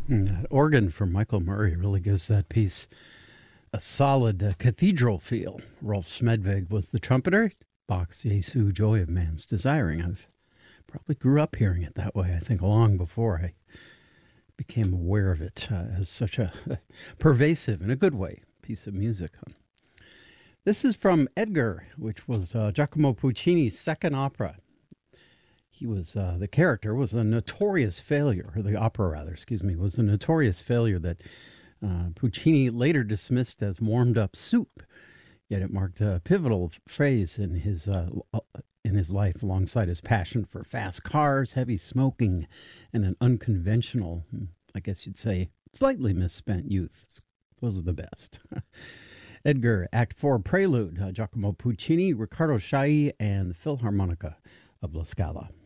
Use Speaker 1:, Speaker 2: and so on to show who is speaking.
Speaker 1: That organ from Michael Murray really gives that piece a solid cathedral feel. Rolf Smedvig was the trumpeter. Bach's Jesu, Joy of Man's Desiring. I've probably grew up hearing it that way, I think, long before I became aware of it as such a pervasive, in a good way, piece of music. This is from Edgar, which was Giacomo Puccini's second opera. He was, the character was a notorious failure, or the opera rather, was a notorious failure that Puccini later dismissed as warmed-up soup. Yet it marked a pivotal phase in his life, alongside his passion for fast cars, heavy smoking, and an unconventional, I guess you'd say, slightly misspent youth. Those are the best. Edgar, Act 4 Prelude, Giacomo Puccini, Riccardo Chailly, and the Philharmonica of La Scala.